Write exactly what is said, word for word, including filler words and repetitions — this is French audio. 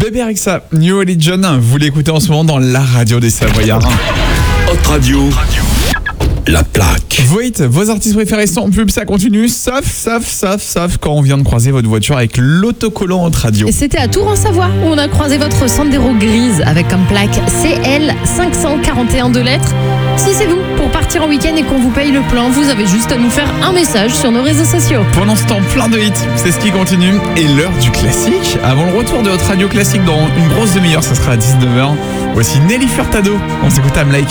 Bébé Rexha, New Religion, vous l'écoutez en ce moment dans la radio des Savoyards. Hot Radio, la plaque. Voit, vos artistes préférés sont en pub, ça continue, sauf, sauf, sauf, sauf quand on vient de croiser votre voiture avec l'autocollant Hot Radio. Et c'était à Tours en Savoie où on a croisé votre Sandero grise avec comme plaque C L cinq cent quarante et un deux lettres. Si c'est vous, pour partir en week-end et qu'on vous paye le plan, vous avez juste à nous faire un message sur nos réseaux sociaux. Pendant ce temps, plein de hits, c'est ce qui continue. Et l'heure du classique, avant le retour de Hot Radio Classique dans une grosse demi-heure, ça sera à dix-neuf heures. Voici Nelly Furtado, on s'écoute I'm Like